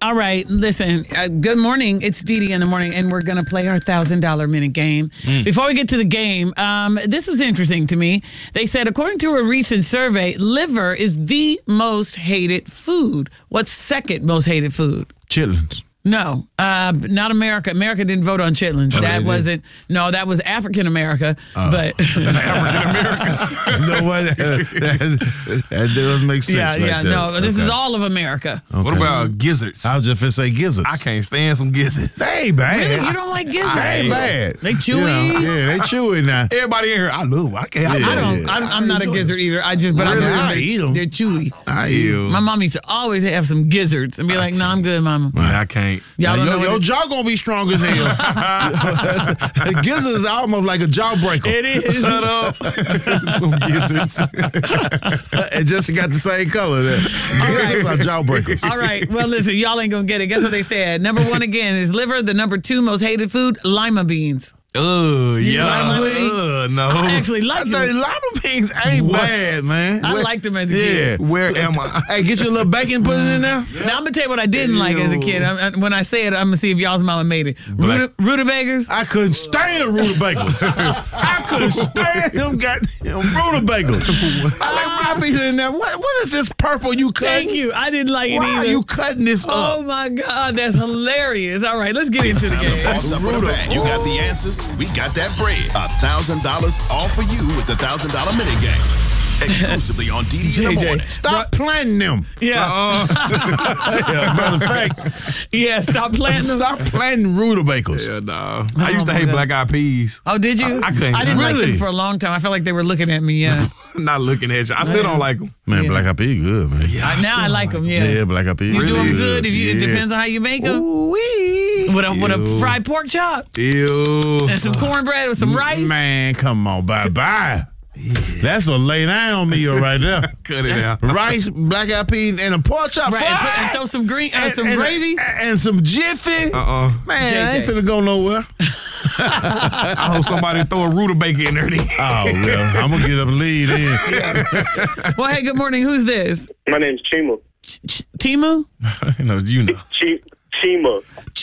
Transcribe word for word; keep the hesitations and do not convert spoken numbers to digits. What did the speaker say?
All right, listen, uh, good morning. It's Dee Dee in the morning, and we're going to play our one thousand dollars minute game. Mm. Before we get to the game, um, this was interesting to me. They said, according to a recent survey, liver is the most hated food. What's second most hated food? Chitlins. No, uh, not America. America didn't vote on chitlins. Oh, that wasn't, no, that was African America. Uh, but African America. No way. That, that, that does make sense. Yeah, right yeah, there. no, this okay. is all of America. Okay. What about gizzards? I was just going to say gizzards. I can't stand some gizzards. They ain't bad. Really? You don't like gizzards? They ain't bad. They chewy? You know, yeah, they chewy now. Everybody in here, I love I can't. Yeah, I don't, yeah. I'm, I'm not a gizzard either. I just, but Really? I, I eat they're, 'em. they're chewy. I eat 'em. My mom used to always have some gizzards and be like, no, I'm good, mama. Right. I can't. Y'all Now, don't your, know your what it- jaw gonna be strong as hell. Gizzards is almost like a jawbreaker. It is. Shut up. Some gizzards. It just got the same color there. Gizzards are jawbreakers. All right. Well, listen, y'all ain't gonna get it. Guess what they said? Number one again is liver. The number two most hated food, lima beans. Oh, yeah. lima beans? Uh, no. I actually like I them. think lima beans ain't bad, man. I Where- liked them as a Yeah. kid. Where am I? Hey, get you a little bacon, put it in there. Now I'm gonna tell you what I didn't like as a kid. I, I, when I say it, I'm gonna see if y'all's mama made it. Ruta, rutabagas. I couldn't stand rutabagas. I couldn't stand them goddamn rutabagas. I be in there. What, what is this purple you cutting? Thank you. I didn't like it Why either. are you cutting this Oh up? my God, that's hilarious. All right, let's get into the Time to game. boss up with a bag. You got the answers. We got that bread. A thousand dollars all for you with the thousand dollar minute game. Exclusively on D D in the J J. morning. Stop planting them. Yeah, Yeah, matter of fact, yeah. Stop planting them. stop planting rutabagas. Yeah, no. I used to hate black eyed peas. Oh, did you? I couldn't- I didn't like Really? them for a long time. I felt like they were looking at me. Yeah. Not looking at you. I still don't like them. Man, Yeah. black eyed pea good, man. Yeah, I- now I like them. Yeah. Yeah, black eyed pea. You do really them good. If you, it yeah. depends on how you make them. Ooh-wee. With a with a Ew. fried pork chop Ew. and some cornbread with some rice. Man, come on, bye bye. That's a lay down meal right there. Cut it out. Rice, black eyed peas, and a pork chop Right, and, put, fried. and throw some green, uh, And- some and- gravy. and some jiffy. Uh-uh. Man, J J. I ain't finna go nowhere. I hope somebody throw a rutabaga in there. then. Oh, well, I'm gonna get up and lead in. Well, hey, good morning. Who's this? My name's Chima. Ch- Ch- Timu? no, you know. Chi- Chima.